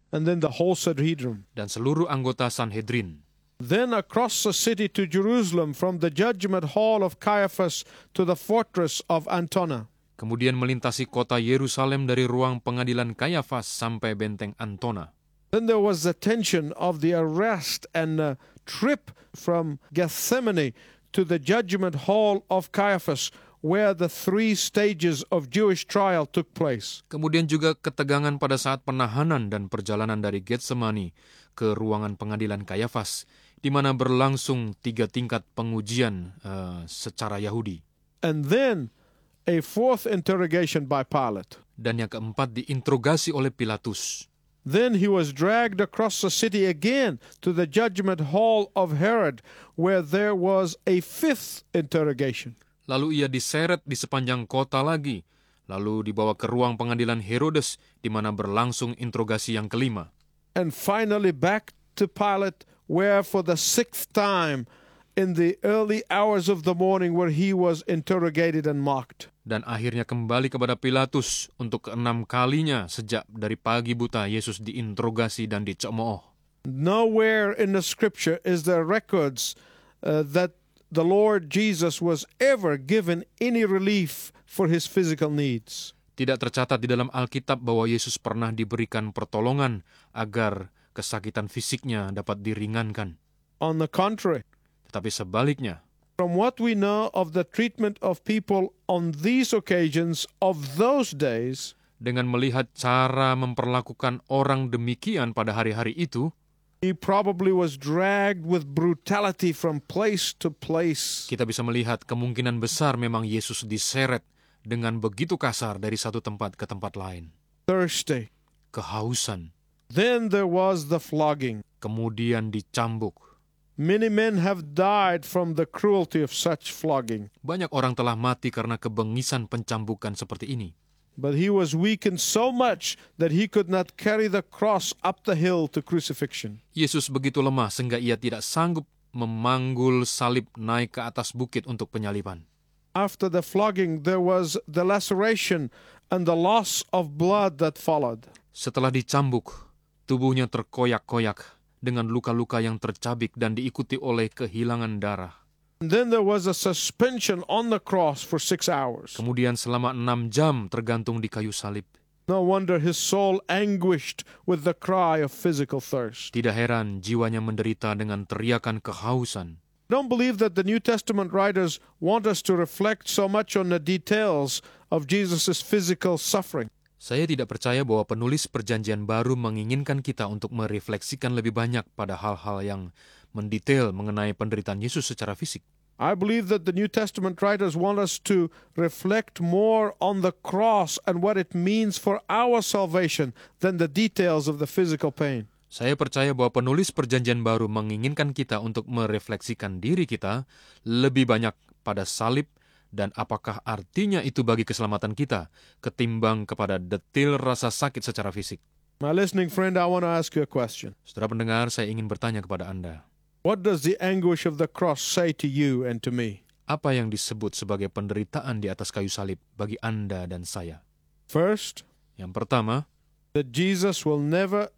and then the whole Sanhedrin. dan seluruh anggota Sanhedrin. Then across the city to Jerusalem, from the judgment hall of Caiaphas to the fortress of Antona. Kemudian melintasi kota Yerusalem dari ruang pengadilan Kayafas sampai benteng Antona. Then there was the tension of the arrest and the trip from Gethsemane to the judgment hall of Caiaphas, where the 3 stages of Jewish trial took place. Kemudian juga ketegangan pada saat penahanan dan perjalanan dari Getsemani ke ruangan pengadilan Kayafas, di mana berlangsung 3 tingkat pengujian secara Yahudi. And then a 4th interrogation by Pilate. Dan yang keempat diinterogasi oleh Pilatus. Then he was dragged across the city again to the judgment hall of Herod, where there was a 5th interrogation. Lalu ia diseret di sepanjang kota lagi, lalu dibawa ke ruang pengadilan Herodes, di mana berlangsung interogasi yang kelima. And finally back to Pilate, where for the 6th time in the early hours of the morning, where he was interrogated and mocked. Dan akhirnya kembali kepada Pilatus untuk ke-6 kalinya sejak dari pagi buta Yesus diinterogasi dan dicemooh. Nowhere in the scripture is there records that the Lord Jesus was ever given any relief for his physical needs. Tidak tercatat di dalam Alkitab bahwa Yesus pernah diberikan pertolongan agar kesakitan fisiknya dapat diringankan. On the contrary, Tetapi sebaliknya, from what we know of the treatment of people on these occasions of those days, dengan melihat cara memperlakukan orang demikian pada hari-hari itu, he probably was dragged with brutality from place to place. kita bisa melihat kemungkinan besar memang Yesus diseret dengan begitu kasar dari satu tempat ke tempat lain. Thirsty. Kehausan, Then there was the flogging. kemudian dicambuk. Many men have died from the cruelty of such flogging, Banyak orang telah mati karena kebengisan pencambukan seperti ini. but he was weakened so much that he could not carry the cross up the hill to crucifixion. Yesus begitu lemah sehingga ia tidak sanggup memanggul salib naik ke atas bukit untuk penyaliban. After the flogging, there was the laceration and the loss of blood that followed. Setelah dicambuk, tubuhnya terkoyak-koyak dengan luka-luka yang tercabik dan diikuti oleh kehilangan darah. And then there was a suspension on the cross for 6 hours. Kemudian selama 6 jam tergantung di kayu salib. No wonder his soul anguished with the cry of physical thirst. Tidak heran jiwanya menderita dengan teriakan kehausan. Don't believe that the New Testament writers want us to reflect so much on the details of Jesus' physical suffering. Saya tidak percaya bahwa penulis Perjanjian Baru menginginkan kita untuk merefleksikan lebih banyak pada hal-hal yang mendetail mengenai penderitaan Yesus secara fisik. I believe that the New Testament writers want us to reflect more on the cross and what it means for our salvation than the details of the physical pain. Saya percaya bahwa penulis Perjanjian Baru menginginkan kita untuk merefleksikan diri kita lebih banyak pada salib dan apakah artinya itu bagi keselamatan kita ketimbang kepada detil rasa sakit secara fisik. My listening friend, I want to ask you a question. Saudara pendengar, saya ingin bertanya kepada Anda. What does the anguish of the cross say to you and to me? Apa yang disebut sebagai penderitaan di atas kayu salib bagi Anda dan saya? First, Yang pertama, that Jesus will never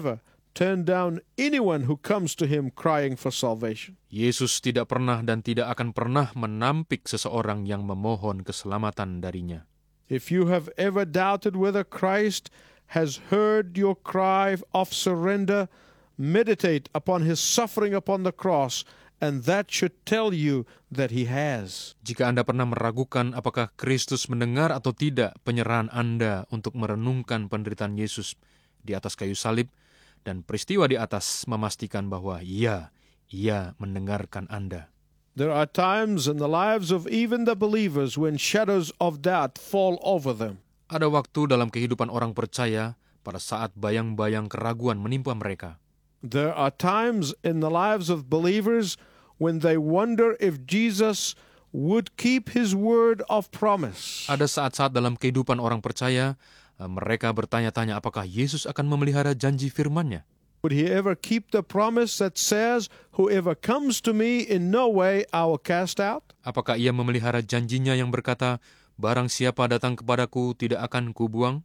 turn down anyone who comes to him crying for salvation. Yesus tidak pernah dan tidak akan pernah menampik seseorang yang memohon keselamatan darinya. If you have ever doubted whether Christ has heard your cry of surrender, meditate upon his suffering upon the cross, and that should tell you that he has. Jika Anda pernah meragukan apakah Kristus mendengar atau tidak penyerahan Anda untuk merenungkan penderitaan Yesus di atas kayu salib, dan peristiwa di atas memastikan bahwa ia mendengarkan Anda. There are times in the lives of even the believers when shadows of doubt fall over them. Ada waktu dalam kehidupan orang percaya pada saat bayang-bayang keraguan menimpa mereka. There are times in the lives of believers when they wonder if Jesus would keep his word of promise. Ada saat-saat dalam kehidupan orang percaya, mereka bertanya-tanya apakah Yesus akan memelihara janji firman-Nya. Would he ever keep the promise that says, whoever comes to me in no way I will cast out? Apakah ia memelihara janjinya yang berkata, barang siapa datang kepadaku tidak akan kubuang?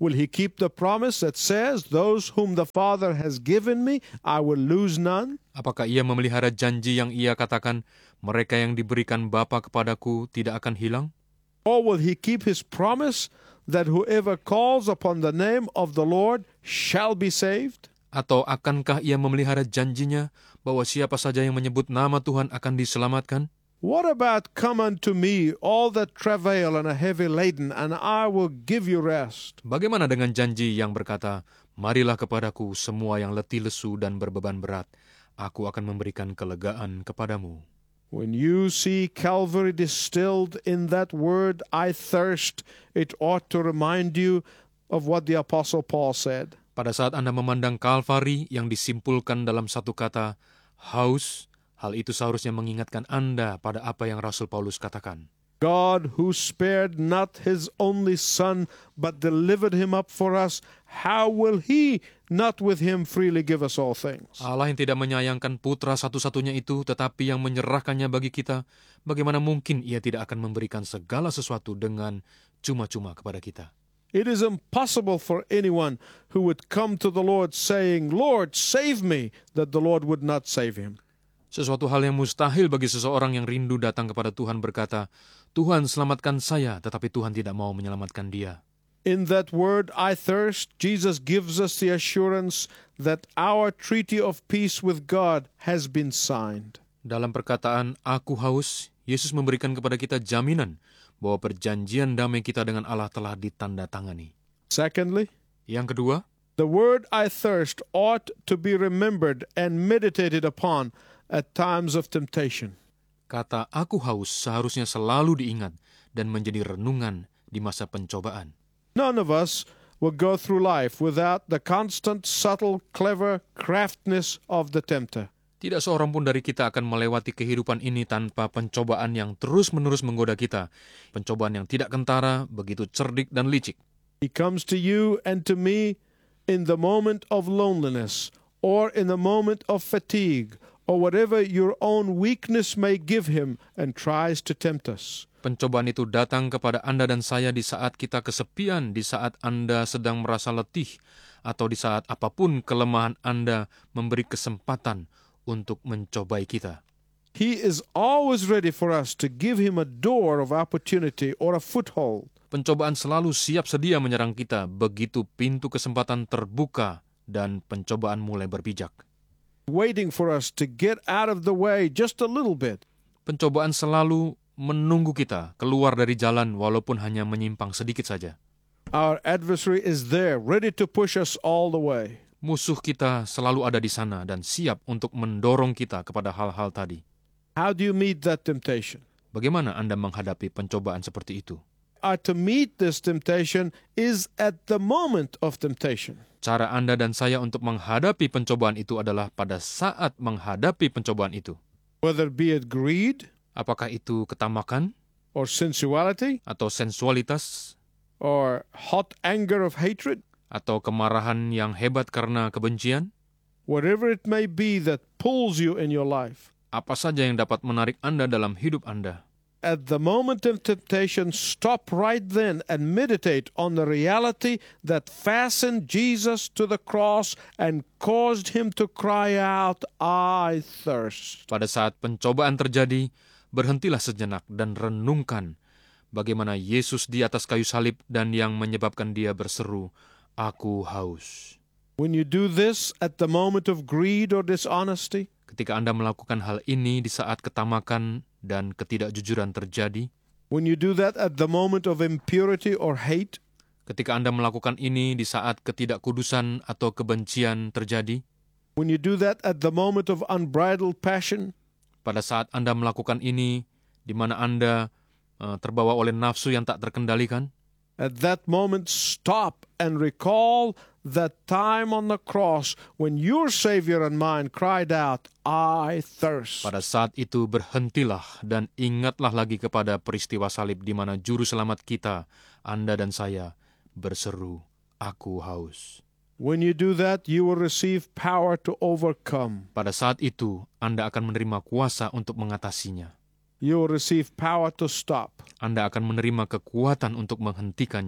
Will he keep the promise that says, those whom the Father has given me, I will lose none? Apakah ia memelihara janji yang ia katakan, mereka yang diberikan Bapa kepadaku tidak akan hilang? Or will he keep his promise that whoever calls upon the name of the Lord shall be saved? Atau akankah ia memelihara janjinya bahwa siapa saja yang menyebut nama Tuhan akan diselamatkan? What about come unto me, all that travail and are heavy laden, and I will give you rest? Bagaimana dengan janji yang berkata, marilah kepadaku semua yang letih lesu dan berbeban berat, aku akan memberikan kelegaan kepadamu. When you see Calvary distilled in that word, I thirst, it ought to remind you of what the Apostle Paul said. Pada saat Anda memandang Kalvari yang disimpulkan dalam satu kata, haus, hal itu seharusnya mengingatkan Anda pada apa yang Rasul Paulus katakan. God who spared not his only Son, but delivered him up for us, how will he not with him freely give us all things? Allah yang tidak menyayangkan putra satu-satunya itu, tetapi yang menyerahkannya bagi kita, bagaimana mungkin ia tidak akan memberikan segala sesuatu dengan cuma-cuma kepada kita? It is impossible for anyone who would come to the Lord saying, Lord, save me, that the Lord would not save him. Sesuatu hal yang mustahil bagi seseorang yang rindu datang kepada Tuhan berkata, Tuhan selamatkan saya, tetapi Tuhan tidak mau menyelamatkan dia. In that word, I thirst, Jesus gives us the assurance that our treaty of peace with God has been signed. Dalam perkataan, aku haus, Yesus memberikan kepada kita jaminan bahwa perjanjian damai kita dengan Allah telah ditandatangani. Secondly, Yang kedua, the word I thirst ought to be remembered and meditated upon at times of temptation. kata aku haus seharusnya selalu diingat dan menjadi renungan di masa pencobaan. None of us will go through life without the constant, subtle, clever craftiness of the tempter. Tidak seorang pun dari kita akan melewati kehidupan ini tanpa pencobaan yang terus-menerus menggoda kita. Pencobaan yang tidak kentara, begitu cerdik dan licik. He comes to you and to me in the moment of loneliness or in the moment of fatigue or whatever your own weakness may give him and tries to tempt us. Pencobaan itu datang kepada Anda dan saya di saat kita kesepian, di saat Anda sedang merasa letih, atau di saat apapun kelemahan Anda memberi kesempatan untuk mencobai kita. He is always ready for us to give him a door of opportunity or a foothold. Pencobaan selalu siap sedia menyerang kita begitu pintu kesempatan terbuka dan pencobaan mulai berpijak. Waiting for us to get out of the way just a little bit. Pencobaan selalu menunggu kita keluar dari jalan walaupun hanya menyimpang sedikit saja. Our adversary is there, ready to push us all the way. Musuh kita selalu ada di sana dan siap untuk mendorong kita kepada hal-hal tadi. How do you meet that temptation? Bagaimana Anda menghadapi pencobaan seperti itu? To meet this temptation is at the moment of temptation. Cara Anda dan saya untuk menghadapi pencobaan itu adalah pada saat menghadapi pencobaan itu. Whether be it greed, Apakah itu ketamakan, or sensuality, atau sensualitas, or hot anger of hatred, atau kemarahan yang hebat karena kebencian? whatever it may be that pulls you in your life. Apa saja yang dapat menarik Anda dalam hidup Anda? At the moment of temptation, stop right then and meditate on the reality that fastened Jesus to the cross and caused him to cry out, I thirst. Pada saat pencobaan terjadi, berhentilah sejenak dan renungkan bagaimana Yesus di atas kayu salib dan yang menyebabkan dia berseru, Aku haus. When you do this at the moment of greed or dishonesty, Ketika Anda melakukan hal ini di saat ketamakan dan ketidakjujuran terjadi, when you do that at the moment of impurity or hate, ketika Anda melakukan ini di saat ketidakkudusan atau kebencian terjadi, when you do that at the moment of unbridled passion, pada saat Anda melakukan ini di mana Anda terbawa oleh nafsu yang tak terkendalikan, at that moment stop and recall that time on the cross when your Savior and mine cried out, I thirst. pada saat itu berhentilah dan ingatlah lagi kepada peristiwa salib di mana juru selamat kita, Anda dan saya, berseru, Aku haus. When you do that, you will receive power to overcome. Pada saat itu, Anda akan menerima kuasa untuk mengatasinya. You will receive power to stop. Anda akan menerima kekuatan untuk menghentikannya.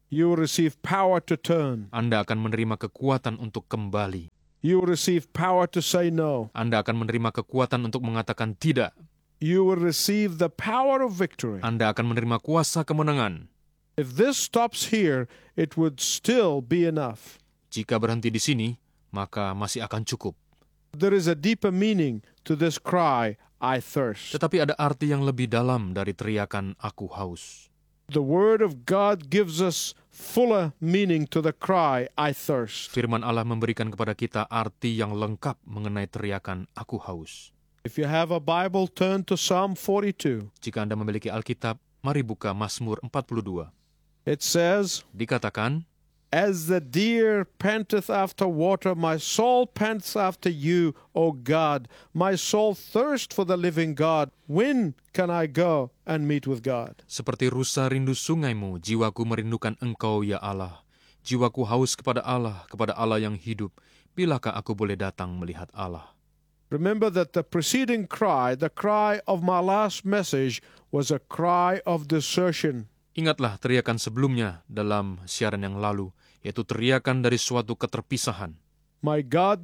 You will receive power to turn. Anda akan menerima kekuatan untuk kembali. You will receive power to say no. Anda akan menerima kekuatan untuk mengatakan tidak. You will receive the power of victory. Anda akan menerima kuasa kemenangan. If this stops here, it would still be enough. Jika berhenti di sini, maka masih akan cukup. There is a deeper meaning to this cry, I thirst. Tetapi ada arti yang lebih dalam dari teriakan aku haus. The Word of God gives us fuller meaning to the cry, I thirst. Firman Allah memberikan kepada kita arti yang lengkap mengenai teriakan aku haus. If you have a Bible, turn to Psalm 42. Jika Anda memiliki Alkitab, mari buka Mazmur 42. It says, Dikatakan, As the deer panteth after water, my soul pants after you, O God. My soul thirsts for the living God. When can I go and meet with God? seperti rusa rindu sungaimu, jiwaku merindukan Engkau, ya Allah. Jiwaku haus kepada Allah yang hidup. Bilakah aku boleh datang melihat Allah? Remember that the preceding cry, the cry of my last message, was a cry of desertion. Ingatlah teriakan sebelumnya dalam siaran yang lalu, yaitu teriakan dari suatu keterpisahan. My God,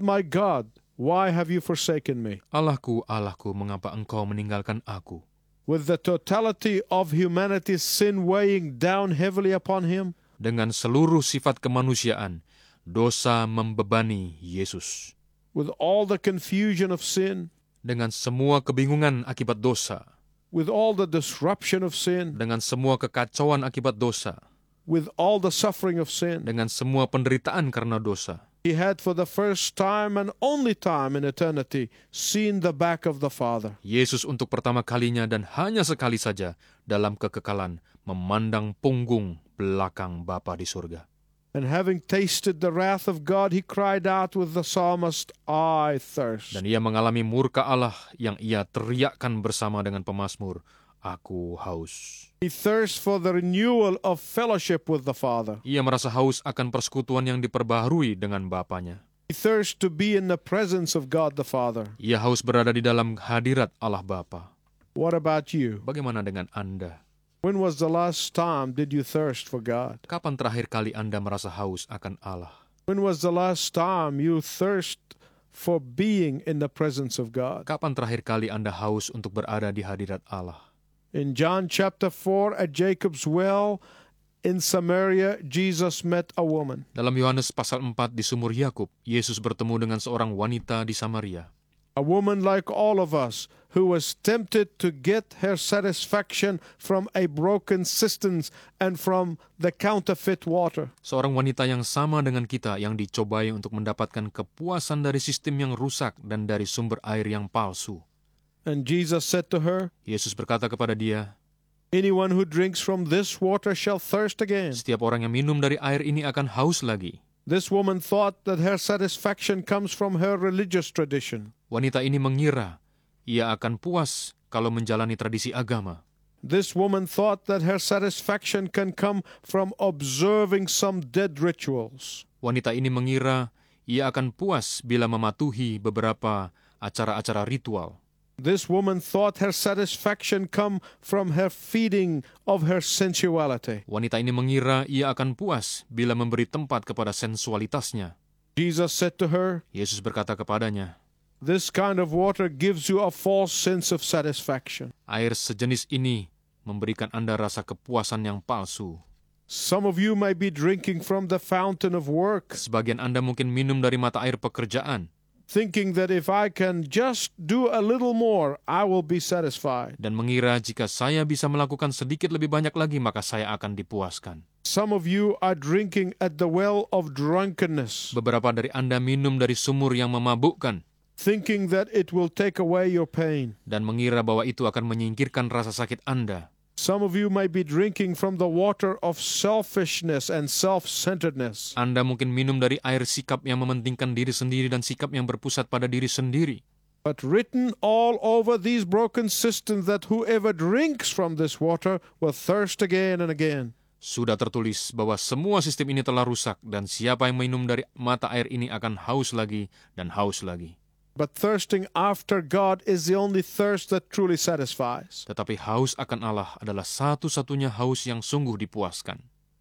why have you forsaken me? Allahku, Allahku, mengapa Engkau meninggalkan aku? With the totality of humanity's sin weighing down heavily upon him, Dengan seluruh sifat kemanusiaan, dosa membebani Yesus. with all the confusion of sin, Dengan semua kebingungan akibat dosa, with all the disruption of sin, dengan semua kekacauan akibat dosa, with all the suffering of sin, dengan semua penderitaan karena dosa, he had for the first time and only time in eternity seen the back of the Father. Yesus untuk pertama kalinya dan hanya sekali saja dalam kekekalan memandang punggung belakang Bapa di surga. And having tasted the wrath of God, he cried out with the psalmist, I thirst. Dan ia mengalami murka Allah yang ia teriakkan bersama dengan pemazmur, aku haus. He thirsts for the renewal of fellowship with the Father. Ia merasa haus akan persekutuan yang diperbaharui dengan Bapanya. He thirsts to be in the presence of God the Father. Ia haus berada di dalam hadirat Allah Bapa. What about you? Bagaimana dengan Anda? When was the last time did you thirst for God? Kapan terakhir kali Anda merasa haus akan Allah? When was the last time you thirst for being in the presence of God? Kapan terakhir kali Anda haus untuk berada di hadirat Allah? In John chapter 4 at Jacob's well in Samaria, Jesus met a woman. Dalam Yohanes pasal 4 di sumur Yakub, Yesus bertemu dengan seorang wanita di Samaria. A woman like all of us who was tempted to get her satisfaction from a broken cistern and from the counterfeit water. Seorang wanita yang sama dengan kita yang dicobai untuk mendapatkan kepuasan dari sistem yang rusak dan dari sumber air yang palsu. And Jesus said to her, Yesus berkata kepada dia, Anyone who drinks from this water shall thirst again. setiap orang yang minum dari air ini akan haus lagi. This woman thought that her satisfaction comes from her religious tradition. Wanita ini mengira ia akan puas kalau menjalani tradisi agama. This woman thought that her satisfaction can come from observing some dead rituals. Wanita ini mengira ia akan puas bila mematuhi beberapa acara-acara ritual. This woman thought her satisfaction come from her feeding of her sensuality. Wanita ini mengira ia akan puas bila memberi tempat kepada sensualitasnya. Jesus said to her, Yesus berkata kepadanya, This kind of water gives you a false sense of satisfaction. air sejenis ini memberikan Anda rasa kepuasan yang palsu. Some of you may be drinking from the fountain of work, Sebagian Anda mungkin minum dari mata air pekerjaan thinking that if I can just do a little more, I will be satisfied. dan mengira jika saya bisa melakukan sedikit lebih banyak lagi, maka saya akan dipuaskan. Some of you are drinking at the well of drunkenness, Beberapa dari Anda minum dari sumur yang memabukkan thinking that it will take away your pain. dan mengira bahwa itu akan menyingkirkan rasa sakit Anda. Some of you may be drinking from the water of selfishness and self-centeredness, Anda mungkin minum dari air sikap yang mementingkan diri sendiri dan sikap yang berpusat pada diri sendiri. but written all over these broken cisterns that whoever drinks from this water will thirst again and again. Sudah tertulis bahwa semua sistem ini telah rusak dan siapa yang minum dari mata air ini akan haus lagi dan haus lagi. But thirsting after God is the only thirst that truly satisfies. Tetapi haus akan Allah adalah satu-satunya haus yang sungguh dipuaskan.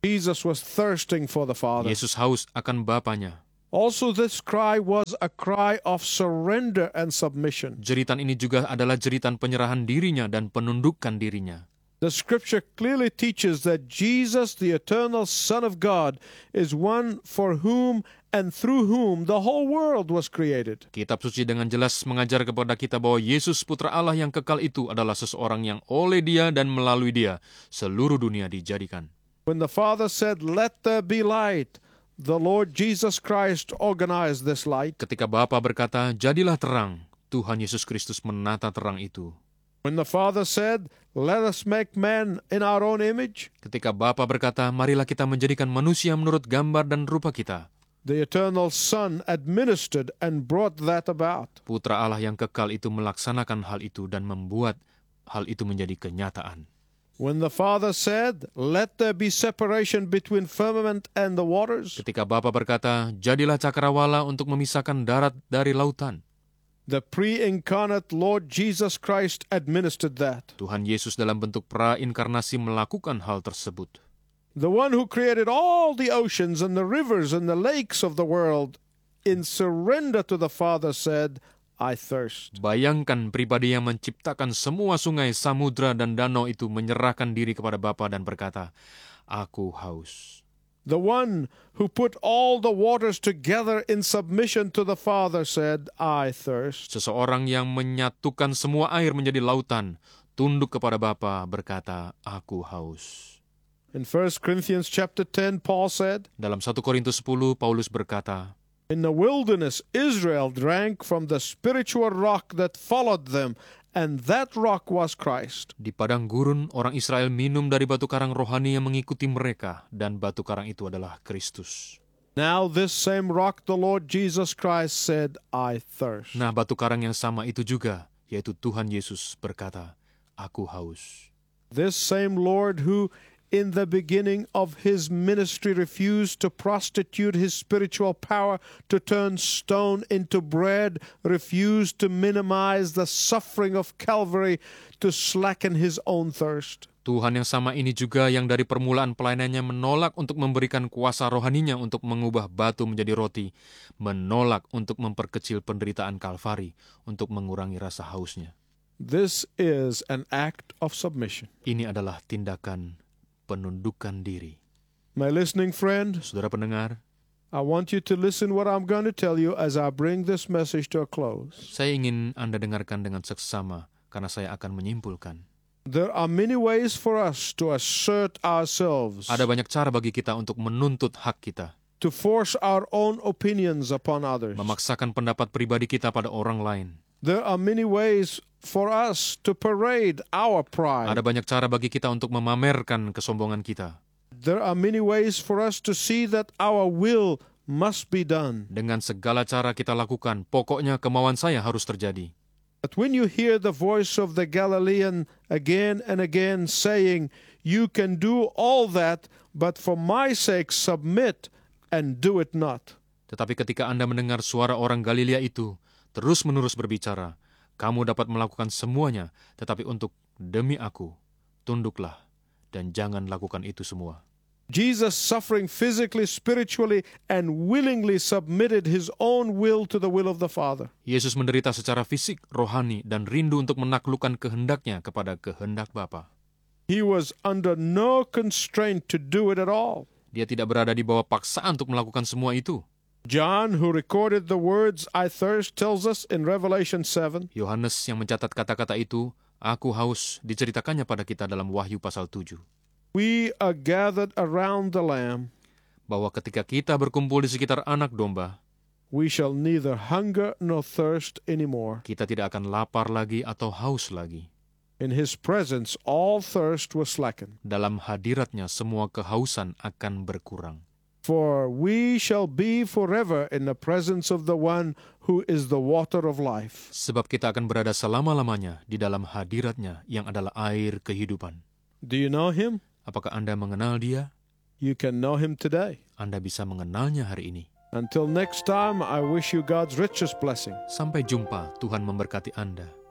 Jesus was thirsting for the Father. Yesus haus akan Bapanya. Also, this cry was a cry of surrender and submission. Jeritan ini juga adalah jeritan penyerahan dirinya dan penundukan dirinya. The scripture clearly teaches that Jesus, the eternal Son of God, is one for whom and through whom the whole world was created. Kitab suci dengan jelas mengajar kepada kita bahwa Yesus Putra Allah yang kekal itu adalah seseorang yang oleh Dia dan melalui Dia seluruh dunia dijadikan. When the Father said, "Let there be light," the Lord Jesus Christ organized this light. Ketika Bapa berkata, "Jadilah terang," Tuhan Yesus Kristus menata terang itu. When the Father said, "Let us make man in our own image," Ketika Bapa berkata, "Marilah kita menjadikan manusia menurut gambar dan rupa kita," the eternal Son administered and brought that about. Putra Allah yang kekal itu melaksanakan hal itu dan membuat hal itu menjadi kenyataan. When the Father said, "Let there be separation between firmament and the waters," Ketika Bapa berkata, "Jadilah cakrawala untuk memisahkan darat dari lautan," the pre-incarnate Lord Jesus Christ administered that. Tuhan Yesus dalam bentuk prainkarnasi melakukan hal tersebut. The one who created all the oceans and the rivers and the lakes of the world, in surrender to the Father said, "I thirst." Bayangkan pribadi yang menciptakan semua sungai, samudra, dan danau itu menyerahkan diri kepada Bapa dan berkata, "Aku haus." The one who put all the waters together in submission to the Father said, "I thirst." Seseorang yang menyatukan semua air menjadi lautan, tunduk kepada Bapa, berkata, "Aku haus." In 1 Corinthians chapter 10, Paul said, Dalam 1 Korintus 10, Paulus berkata, "In the wilderness, Israel drank from the spiritual rock that followed them, and that rock was Christ." di padang gurun orang Israel minum dari batu karang rohani yang mengikuti mereka, dan batu karang itu adalah Kristus. Now this same rock, the Lord Jesus Christ said, "I thirst." Nah, batu karang yang sama itu juga, yaitu Tuhan Yesus berkata, "Aku haus." This same Lord who in the beginning of his ministry refused to prostitute his spiritual power to turn stone into bread, refused to minimize the suffering of Calvary to slacken his own thirst. Tuhan yang sama ini juga yang dari permulaan pelayanannya menolak untuk memberikan kuasa rohaninya untuk mengubah batu menjadi roti, menolak untuk memperkecil penderitaan Kalvari untuk mengurangi rasa hausnya. This is an act of submission. Ini adalah tindakan penundukan diri. My listening friend, Saudara pendengar, I want you to listen what I'm going to tell you as I bring this message to a close. saya ingin Anda dengarkan dengan seksama karena saya akan menyimpulkan. There are many ways for us to assert ourselves, Ada banyak cara bagi kita untuk menuntut hak kita, to force our own opinions upon others. memaksakan pendapat pribadi kita pada orang lain. There are many ways for us to parade our pride. Ada banyak cara bagi kita untuk memamerkan kesombongan kita. There are many ways for us to see that our will must be done. Dengan segala cara kita lakukan, pokoknya kemauan saya harus terjadi. But when you hear the voice of the Galilean again and again saying, "You can do all that, but for my sake submit and do it not." Tetapi ketika Anda mendengar suara orang Galilea itu terus-menerus berbicara, "Kamu dapat melakukan semuanya, tetapi untuk demi aku, tunduklah dan jangan lakukan itu semua." Jesus, suffering physically, spiritually, and willingly submitted his own will to the will of the Father. Yesus menderita secara fisik, rohani, dan rindu untuk menaklukkan kehendaknya kepada kehendak Bapa. He was under no constraint to do it at all. Dia tidak berada di bawah paksaan untuk melakukan semua itu. John, who recorded the words, "I thirst," tells us in Revelation 7, Yohanes yang mencatat kata-kata itu, "Aku haus," diceritakannya pada kita dalam Wahyu pasal 7. we are gathered around the Lamb, Bahwa ketika kita berkumpul di sekitar anak domba, we shall neither hunger nor thirst anymore. kita tidak akan lapar lagi atau haus lagi. In his presence, all thirst was slackened. Dalam hadiratnya semua kehausan akan berkurang. For we shall be forever in the presence of the one who is the water of life. Sebab kita akan berada selama-lamanya di dalam hadiratnya yang adalah air kehidupan. Do you know him? Apakah Anda mengenal dia? You can know him today. Anda bisa mengenalnya hari ini. Until next time, I wish you God's richest blessing. Sampai jumpa, Tuhan memberkati Anda.